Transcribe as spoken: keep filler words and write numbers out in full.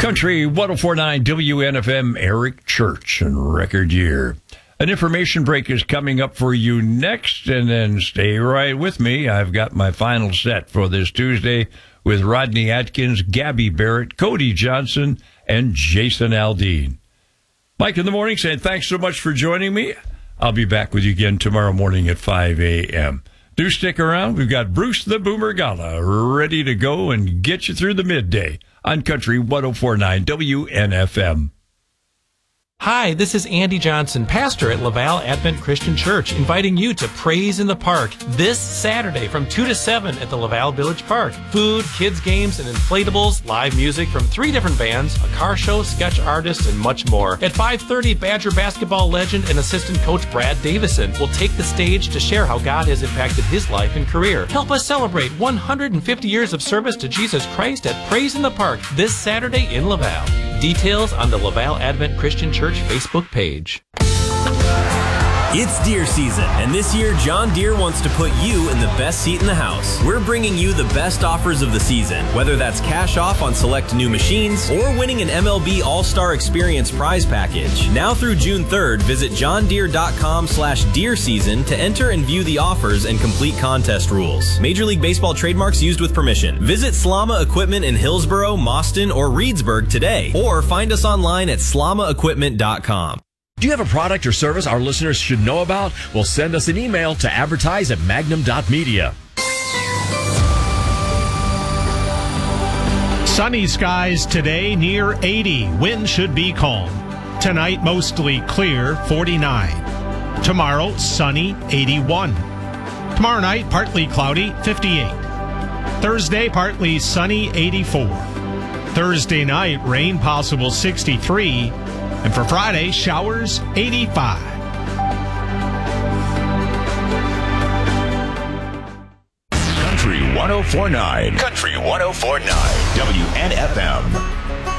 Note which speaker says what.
Speaker 1: Country one oh four point nine W N F M, Eric Church and Record Year. An information break is coming up for you next, and then stay right with me. I've got my final set for this Tuesday with Rodney Atkins, Gabby Barrett, Cody Johnson, and Jason Aldean. Mike in the morning saying thanks so much for joining me. I'll be back with you again tomorrow morning at five a.m. Do stick around. We've got Bruce the Boomer Gala ready to go and get you through the midday on Country one oh four point nine W N F M.
Speaker 2: Hi, this is Andy Johnson, pastor at Laval Advent Christian Church, inviting you to Praise in the Park this Saturday from two to seven at the Laval Village Park. Food, kids' games, and inflatables, live music from three different bands, a car show, sketch artists, and much more. At five thirty, Badger basketball legend and assistant coach Brad Davison will take the stage to share how God has impacted his life and career. Help us celebrate one hundred fifty years of service to Jesus Christ at Praise in the Park this Saturday in Laval. Details on the Laval Advent Christian Church Facebook page.
Speaker 3: It's deer season, and this year John Deere wants to put you in the best seat in the house. We're bringing you the best offers of the season, whether that's cash off on select new machines or winning an M L B All-Star Experience prize package. Now through June third, visit johndeere.com slash deer season to enter and view the offers and complete contest rules. Major League Baseball trademarks used with permission. Visit Slama Equipment in Hillsboro, Mauston, or Reedsburg today, or find us online at slama equipment dot com.
Speaker 4: Do you have a product or service our listeners should know about? Well, send us an email to advertise at magnum dot media.
Speaker 5: Sunny skies today, near eighty. Wind should be calm. Tonight, mostly clear, forty-nine. Tomorrow, sunny, eighty-one. Tomorrow night, partly cloudy, fifty-eight. Thursday, partly sunny, eighty-four. Thursday night, rain possible, sixty-three. And for Friday, showers, eighty-five.
Speaker 6: Country one oh four point nine. Country one oh four point nine. W N F M.